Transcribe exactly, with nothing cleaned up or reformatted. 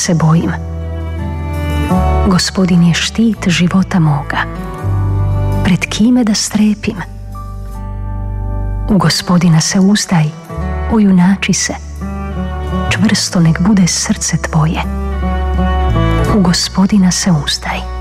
se bojim. Gospodin je štit života moga. Pred kime da strepim? U Gospodina se uzdaj, ojunači se. Čvrsto nek bude srce tvoje. U Gospodina se uzdaj.